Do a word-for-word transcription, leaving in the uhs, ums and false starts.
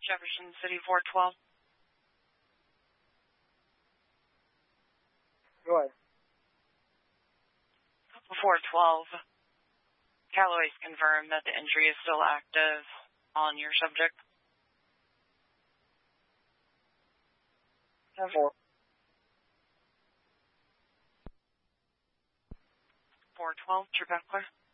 Jefferson City four twelve. Go ahead. four twelve. Callaway's confirmed that the injury is still active on your subject. ten four. four twelve, true back clear.